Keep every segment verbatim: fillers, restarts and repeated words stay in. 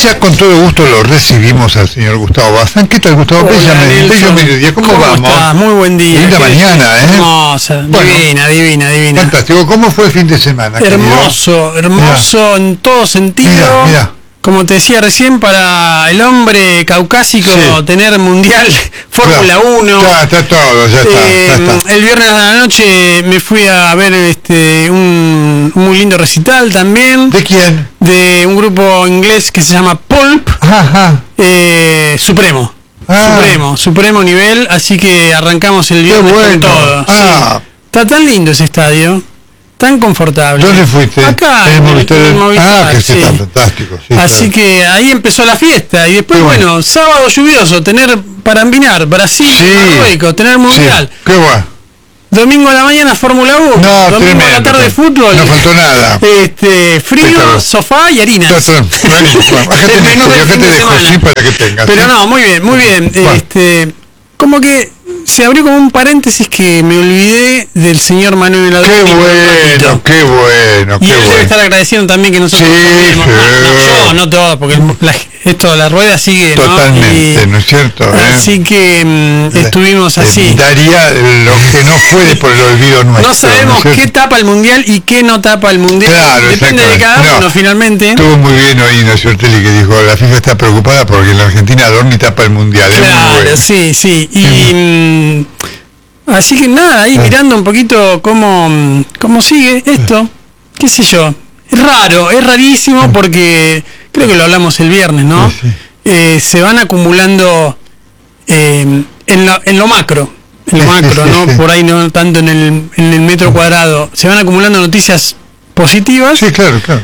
ya con todo gusto lo recibimos al señor Gustavo Bazán. ¿Qué tal, Gustavo? Bellame, bello mediodía. ¿Cómo, ¿Cómo vamos? Estás? Muy buen día. Linda mañana, ¿eh? Hermosa, bueno, divina, divina, divina. Fantástico. ¿Cómo fue el fin de semana? Hermoso, querido? hermoso mirá. En todo sentido. Mirá, mirá. Como te decía recién, para el hombre caucásico sí. tener mundial, Fórmula uno. Ya está todo, ya está, eh, ya está. El viernes a la noche me fui a ver este un, un muy lindo recital también. ¿De quién? De un grupo inglés que se llama Pulp. Ajá. Eh, Supremo. Ah. Supremo, Supremo nivel, así que arrancamos el viernes bueno. con todo. Ah. Sí. Está tan lindo ese estadio. Tan confortable. ¿Dónde fuiste? Acá, en el Movistar. En el Movistar, ah, que sí. está fantástico. Sí, Así claro. que ahí empezó la fiesta. Y después, bueno. bueno, sábado lluvioso, tener para empinar Brasil, sí. Marruecos, tener mundial. Sí. Qué guay. Domingo a la mañana Fórmula uno. No, domingo tremendo, a la tarde fútbol. No faltó nada. Este, frío, Pero, sofá y harinas. Bueno, acá te dejo, acá te dejo sí para que tengas. Pero ¿sí? no, muy bien, muy bien. Bueno. Este, como que se abrió como un paréntesis que me olvidé del señor Manuel Adorni. Qué bueno, qué bueno, y qué él bueno. debe estar agradeciendo también que nosotros sí, comimos. Sí. No, no, yo, no todo, porque la, esto, la rueda sigue, totalmente, ¿no, y, ¿no es cierto? ¿eh? Así que um, estuvimos así. Eh, daría lo que no fue por el olvido nuestro. No sabemos ¿no qué tapa el mundial y qué no tapa el mundial. Claro, depende de cada uno, no, finalmente. Estuvo muy bien hoy Ignacio Ortelli que dijo, la FIFA está preocupada porque en la Argentina Adorni tapa el mundial. Claro, es muy bueno. sí, sí. Y um, así que nada, ahí mirando un poquito cómo, cómo sigue esto, qué sé yo. Es raro, es rarísimo porque creo que lo hablamos el viernes, ¿no? Sí, sí. Eh, se van acumulando eh, en, lo, en lo macro, en lo macro, ¿no? Por ahí no tanto en el, en el metro cuadrado. Se van acumulando noticias positivas. Sí, claro, claro.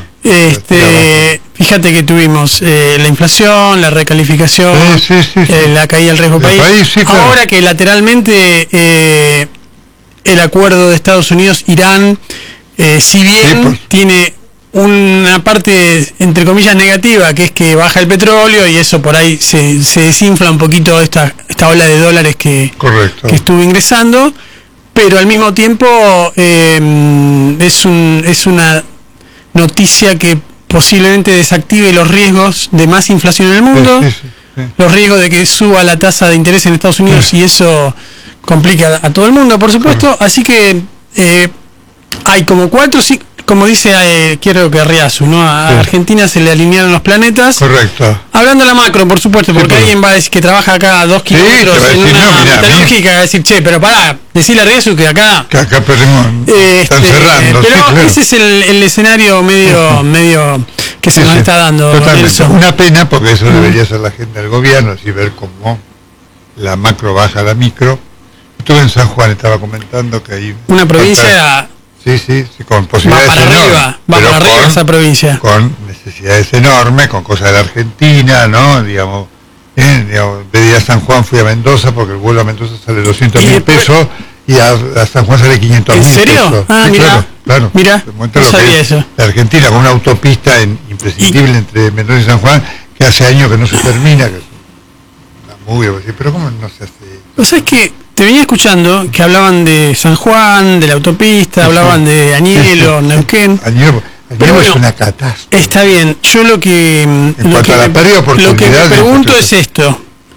Este, fíjate que tuvimos eh, la inflación, la recalificación, sí, sí, sí, sí. Eh, la caída del riesgo el país. país sí, claro. Ahora que lateralmente eh, el acuerdo de Estados Unidos-Irán, eh, si bien sí, pues. tiene una parte entre comillas negativa, que es que baja el petróleo y eso por ahí se, se desinfla un poquito esta, esta ola de dólares que, que estuvo ingresando, pero al mismo tiempo eh, es, un, es una noticia que posiblemente desactive los riesgos de más inflación en el mundo, sí, sí, sí. los riesgos de que suba la tasa de interés en Estados Unidos sí. y eso complica a todo el mundo, por supuesto, sí. así que eh, hay como cuatro, como dice, eh, quiero que Riazu, ¿no? A sí. Argentina se le alinearon los planetas. Correcto. Hablando a la macro, por supuesto, porque sí, pero... alguien va a decir que trabaja acá a dos kilómetros sí, en una no, mirá, metalúrgica, va a decir, che, pero pará, decirle a Riazu que acá... Que acá perdemos, eh, están este, cerrando. Pero sí, claro. ese es el, el escenario medio sí. medio que se sí, nos sí. está dando. Totalmente. Una pena, porque eso mm. debería ser la agenda del gobierno, así ver cómo la macro baja a la micro. Estuve en San Juan, estaba comentando que hay... Una provincia... Sí, sí, sí, con posibilidades va para enormes. Arriba, va para arriba con, esa provincia. Con necesidades enormes, con cosas de la Argentina, ¿no? Digamos, eh, digamos de día a San Juan fui a Mendoza, porque el vuelo a Mendoza sale doscientos mil pesos y a, a San Juan sale quinientos mil pesos. ¿En serio? Ah, sí, mira, claro, claro. Mira, no sabía eso. La Argentina con una autopista en, imprescindible y, entre Mendoza y San Juan, que hace años que no se termina, que es una muy... Pero ¿cómo no se hace? O sea, es que te venía escuchando que hablaban de San Juan, de la autopista, sí, hablaban sí. de Añelo, sí, sí. Neuquén. Añelo, Añelo bueno, es una catástrofe. Está bien, yo lo que, en lo que, a la me, lo que me pregunto es esto.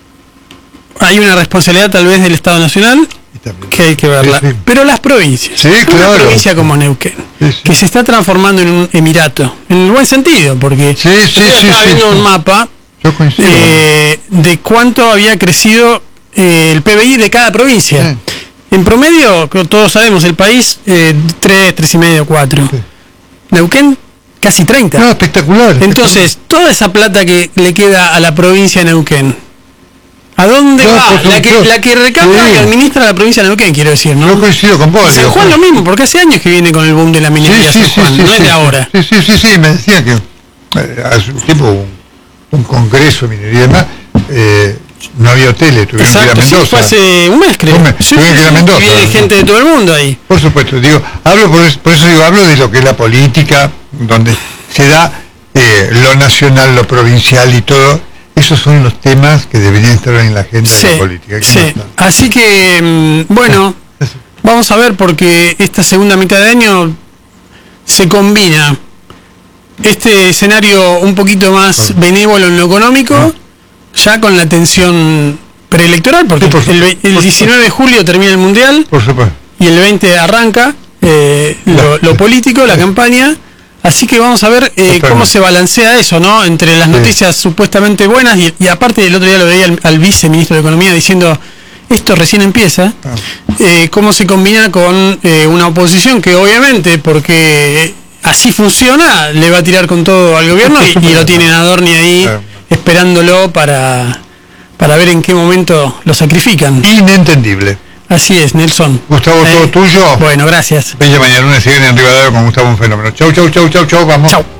Hay una responsabilidad tal vez del Estado Nacional que hay que verla. Sí, sí. Pero las provincias, sí, claro. Una provincia como Neuquén, sí, sí. que se está transformando en un emirato, en el buen sentido, porque sí, sí, yo sí, estaba sí, viendo sí. un mapa eh, de cuánto había crecido eh, el P B I de cada provincia. Sí. En promedio, todos sabemos, el país eh, tres, tres y medio, cuatro. Sí. Neuquén, casi treinta. No, espectacular. Entonces, espectacular. toda esa plata que le queda a la provincia de Neuquén, ¿a dónde no, va? La que, la que recauda sí. y administra la provincia de Neuquén, quiero decir, ¿no? Yo coincido con vos. San Juan lo mismo, porque hace años que viene con el boom de la minería sí, sí, San Juan, sí, no sí, es de sí, ahora. Sí, sí, sí, sí, me decía que eh, hace un tiempo un, un congreso de minería y demás, eh, no había hoteles, tuvieron Exacto, que ir a Mendoza. Sí, fue hace un mes, creo. Un mes, sí, tuvieron sí, que ir a Mendoza. Y viene gente de todo el mundo ahí. Por supuesto, digo, hablo por eso, por eso digo, hablo de lo que es la política, donde se da eh, lo nacional, lo provincial y todo. Esos son los temas que deberían estar en la agenda sí, de la política. Sí. No Así que, bueno, vamos a ver, porque esta segunda mitad de año se combina este escenario un poquito más ah. benévolo en lo económico, ah. ya con la tensión preelectoral, porque sí, por el, el diecinueve de julio termina el Mundial por supuesto. Y el veinte arranca eh, lo, lo político, la campaña. Así que vamos a ver eh, cómo se balancea eso, ¿no? Entre las noticias sí. supuestamente buenas y, y aparte el otro día lo veía al, al viceministro de Economía diciendo esto recién empieza, ah. eh, cómo se combina con eh, una oposición que obviamente, porque así funciona, le va a tirar con todo al gobierno y, y lo tienen a Adorni ahí ah. esperándolo para, para ver en qué momento lo sacrifican. Inentendible. Así es, Nelson. Gustavo, todo eh, tuyo. Bueno, gracias. Bella mañana lunes siguen en Rivadavia con Gustavo un fenómeno. Chau, chau, chau, chau, chau, vamos. Chau.